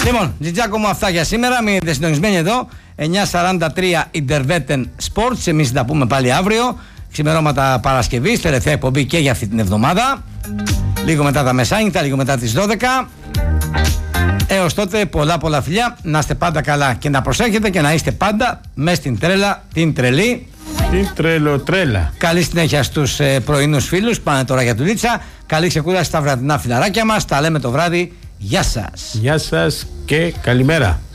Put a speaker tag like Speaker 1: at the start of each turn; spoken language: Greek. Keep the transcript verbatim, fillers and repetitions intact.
Speaker 1: Λοιπόν, Τζιτζάκο μου, αυτά για σήμερα. Μείνετε συντονισμένοι εδώ. εννιά σαράντα τρία Interveten Sports. Εμείς θα τα πούμε πάλι αύριο. Ξημερώματα Παρασκευής, τελευταία εκπομπή και για αυτή την εβδομάδα. Λίγο μετά τα μεσάνυχτα, λίγο μετά τις δώδεκα. Έως τότε, πολλά πολλά φιλιά. Να είστε πάντα καλά και να προσέχετε και να είστε πάντα μες στην τρέλα, την τρελή.
Speaker 2: Την τρελοτρέλα.
Speaker 1: Καλή συνέχεια στους ε, πρωινούς φίλους. Πάνε τώρα για δουλίτσα. Καλή ξεκούραση στα βραδινά φιλαράκια μας. Τα λέμε το βράδυ. Γεια σας.
Speaker 2: Γεια σας και καλημέρα.